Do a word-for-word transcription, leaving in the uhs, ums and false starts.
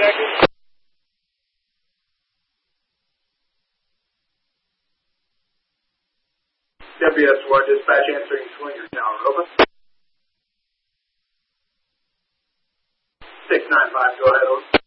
Jackie. W S one dispatch answering Slinger Tower, over. six nine five, go ahead, over.